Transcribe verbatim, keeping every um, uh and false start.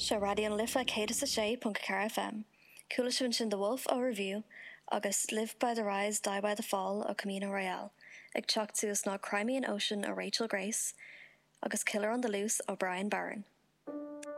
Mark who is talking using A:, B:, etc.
A: Se radion lifa cé a sé punt F M. Coolis sin The Wolf ó Review, agus Live by the Rise, Die by the Fall ó Camino Royale. Ag teacht tú ná Crimean Ocean ó Rachel Grace, agus Killer on the Loose ó Brian Barron.